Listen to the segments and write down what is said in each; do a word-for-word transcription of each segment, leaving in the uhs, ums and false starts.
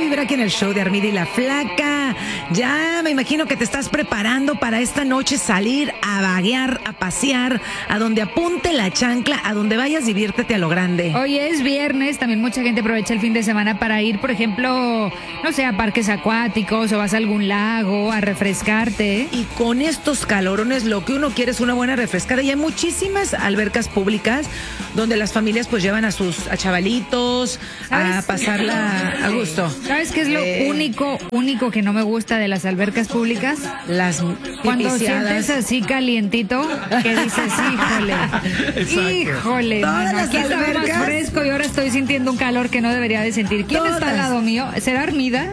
vibra aquí en el show de Armida y la Flaca. Ya me imagino que te estás preparando para esta noche salir a vaguear, a pasear, a donde apunte la chancla, a donde vayas, diviértete a lo grande. Hoy es viernes, también mucha gente aprovecha el fin de semana para ir, por ejemplo, no sé, a parques acuáticos o vas a algún lago a refrescarte. Y con estos calorones lo que uno quiere es una buena refrescada. Y hay muchísimas albercas públicas donde las familias pues llevan a sus a chavalitos a pasarla a gusto. ¿Sabes qué es lo eh, único, único que no me gusta de las albercas públicas? Las Cuando pipiciadas. sientes así calientito, que dices, híjole, Exacto. híjole, Todas las aquí estaba albercas, más fresco y ahora estoy sintiendo un calor que no debería de sentir. ¿Quién Todas. está al lado mío? ¿Será Armida?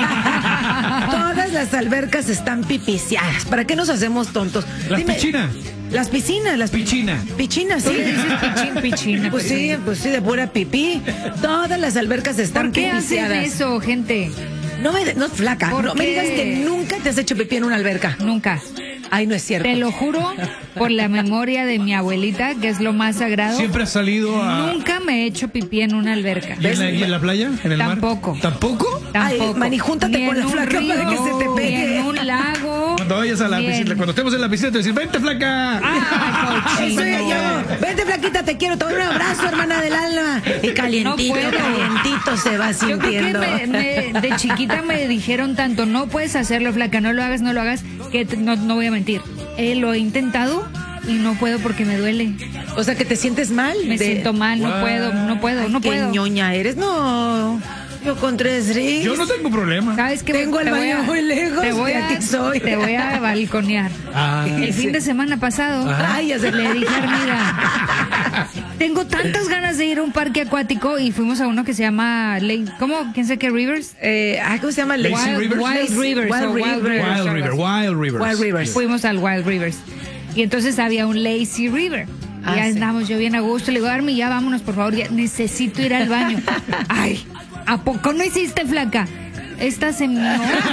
Sí. Todas las albercas están pipiciadas. ¿Para qué nos hacemos tontos? Las piscinas. Las piscinas, las piscinas. Piscinas, sí. ¿Tú le dices pichín, pichina? Pues sí, pues sí, de pura pipí. Todas las albercas están pipiciadas. ¿Por qué hacen eso, gente? No me, no, Flaca, no me digas que nunca te has hecho pipí en una alberca. Nunca. Ay, no es cierto. Te lo juro por la memoria de mi abuelita, que es lo más sagrado. ¿Siempre has salido a...? Nunca me he hecho pipí en una alberca. ¿Y en la, y en la playa? ¿En el Tampoco. mar? ¿Tampoco? Tampoco. Ay, Mani, júntate con la Flaca río, para que se te pegue. Ni en un lago. Cuando vayas a la Bien. piscina, cuando estemos en la piscina te decir, vente, Flaca. Ay, soy yo. Vente, Flaquita, te quiero. Te doy un abrazo, hermana del alma. Y calientito, no calientito se va sintiendo. Yo creo que me, me, de chiquita me dijeron tanto, no puedes hacerlo, Flaca, no lo hagas, no lo hagas, que te, no, no voy a mentir. Eh, lo he intentado y no puedo porque me duele. O sea, que te sientes mal. Me de... siento mal, no puedo, no puedo, Ay, no qué puedo. ñoña eres. No, yo con tres rings. Yo no tengo problema. ¿Sabes qué? Tengo el baño muy lejos. Te voy a, aquí soy. Te voy a balconear. Ah, el sí. fin de semana pasado, Ay, ya se le dije a Armida, tengo tantas ganas de ir a un parque acuático y fuimos a uno que se llama Lake, ¿cómo? ¿Quién sabe qué Rivers? Eh, ¿Cómo se llama? Lazy Wild Rivers. Wild Rivers. Wild o Wild Rivers. Rivers. Wild River, Wild Rivers. Wild Rivers. Fuimos al Wild Rivers. Y entonces había un Lazy River. Ah, ya sí. andamos yo bien a gusto. Le digo, Armi, ya vámonos, por favor. Ya necesito ir al baño. Ay, ¿a poco no hiciste, Flaca? Esta se mió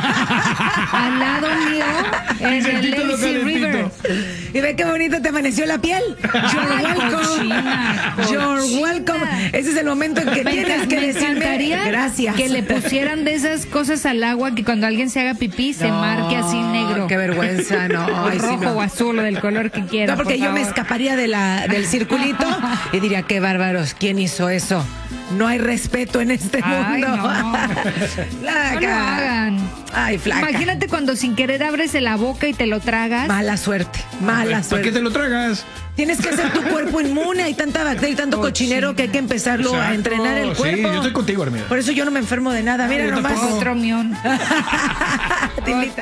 al lado mío en el Lazy River. Y ve qué bonito te amaneció la piel. You're Ay, welcome. cochina, You're cochina. welcome. Ese es el momento en que Me, tienes enca- que me decirme encantaría gracias. que le pusieran de esas cosas al agua que cuando alguien se haga pipí se No, marque así negro. Qué vergüenza, no. O Ay, sí, rojo no. o azul o del color que quiera. No, porque por yo me favor. escaparía de la, del circulito y diría, qué bárbaros, ¿quién hizo eso? No hay respeto en este Ay, mundo. no. Flaca. No lo hagan. Ay, Flaca. Imagínate cuando sin querer abres la boca y te lo tragas. Mala suerte, mala ¿Para suerte. qué te lo tragas? Tienes que hacer tu cuerpo inmune. Hay tanta bacteria y tanto cochinero que hay que empezarlo Exacto. a entrenar el cuerpo. Sí, yo estoy contigo, Armida. Por eso yo no me enfermo de nada. Mira Ay, yo nomás. tampoco. Otro mión. Te invita.